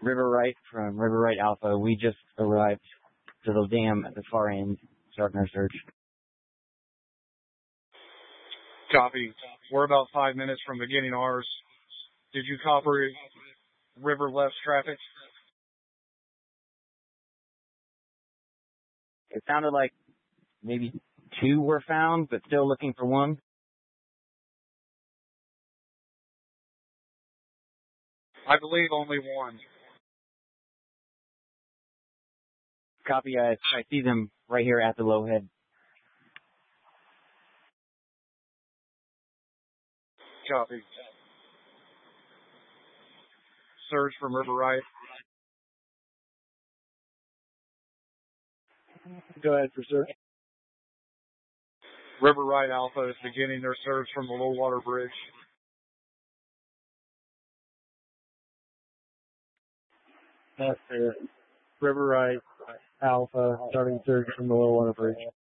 River Right from River Right Alpha. We just arrived to the dam at the far end, starting our search. Copy. We're about 5 minutes from beginning ours. Did you copy River Left's traffic? It sounded like maybe 2 were found, but still looking for 1. I believe only 1. Copy, I see them right here at the low head. Copy. Search from River Right. Go ahead for search. River Right Alpha is beginning their search from the low water bridge. That's it. River Right Alpha starting search from the low water bridge.